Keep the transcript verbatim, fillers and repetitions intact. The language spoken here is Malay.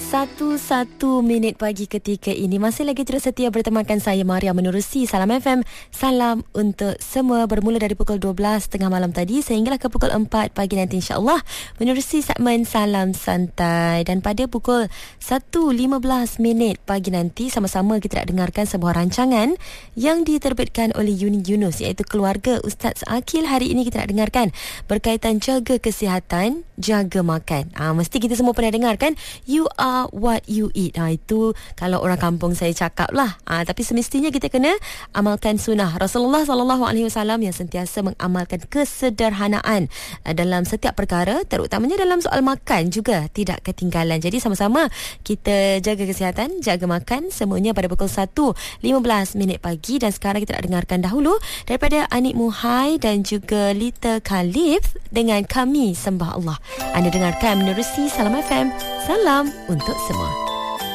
Satu satu minit pagi ketika ini masih lagi terus setia bertemankan saya Maria menerusi Salam F M. Salam untuk semua bermula dari pukul dua belas tengah malam tadi sehinggalah ke pukul empat pagi nanti insya-Allah menerusi segmen Salam Santai, dan pada pukul satu lima belas minit pagi nanti sama-sama kita nak dengarkan sebuah rancangan yang diterbitkan oleh Uni Yunus iaitu Keluarga Ustaz Akil. Hari ini kita nak dengarkan berkaitan jaga kesihatan, jaga makan. Ah, mesti kita semua pernah dengar kan, you are what you eat. Ha, itu kalau orang kampung saya cakap lah. Ha, tapi semestinya kita kena amalkan sunnah Rasulullah sallallahu alaihi wasallam yang sentiasa mengamalkan kesederhanaan dalam setiap perkara, terutamanya dalam soal makan juga tidak ketinggalan. Jadi sama-sama kita jaga kesihatan, jaga makan, semuanya pada pukul satu lima belas minit pagi. Dan sekarang kita nak dengarkan dahulu daripada Anik Muhai dan juga Lita Khalif dengan Kami Sembah Allah. Anda dengarkan menerusi Salam F M. Salam untuk semua.